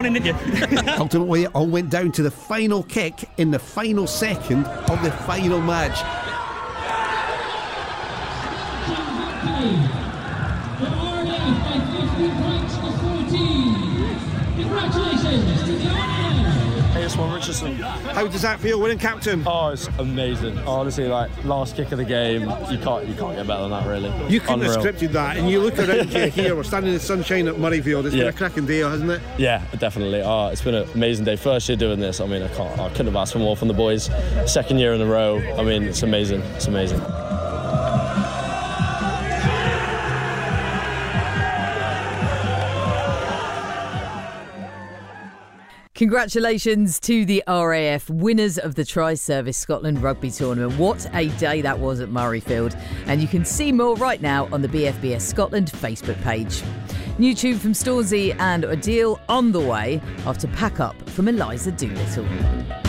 morning, didn't you? Ultimately, it all went down to the final kick in the final second of the final match. Well, Richardson. How does that feel, winning captain? Oh, it's amazing. Honestly, like, last kick of the game, you can't get better than that, really. You couldn't have scripted that, and you look around you here, we're standing in the sunshine at Murrayfield. It's been a cracking day, hasn't it? Yeah, definitely. Oh, it's been an amazing day. First year doing this, I mean, I couldn't have asked for more from the boys. Second year in a row, I mean, it's amazing. It's amazing. Congratulations to the RAF, winners of the Tri-Service Scotland Rugby Tournament. What a day that was at Murrayfield. And you can see more right now on the BFBS Scotland Facebook page. New tune from Stormzy and Adele on the way after Pack Up from Eliza Doolittle.